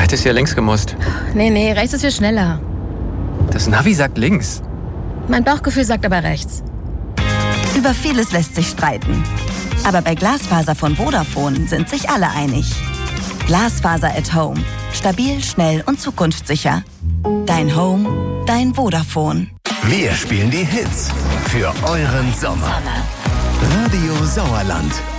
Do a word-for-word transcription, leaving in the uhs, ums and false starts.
hättest ja links gemusst. Nee, nee, rechts ist viel schneller. Das Navi sagt links. Mein Bauchgefühl sagt aber rechts. Über vieles lässt sich streiten. Aber bei Glasfaser von Vodafone sind sich alle einig. Glasfaser at Home. Stabil, schnell und zukunftssicher. Dein Home, dein Vodafone. Wir spielen die Hits für euren Sommer. Radio Sauerland.